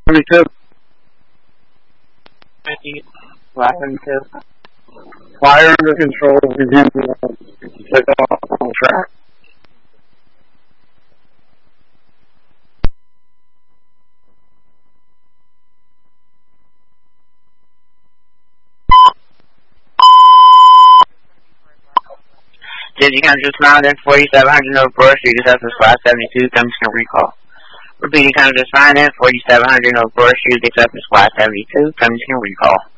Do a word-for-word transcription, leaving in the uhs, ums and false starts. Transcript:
seventy-two. Squad seventy-two. Fire under control. Begin to take off on track. Did you come to Smile in forty-seven hundred North Broad Street, this is Squad seventy-two, come to recall. Repeating, come to Smile in forty-seven hundred North Broad Street, this is Squad seventy-two, come to recall.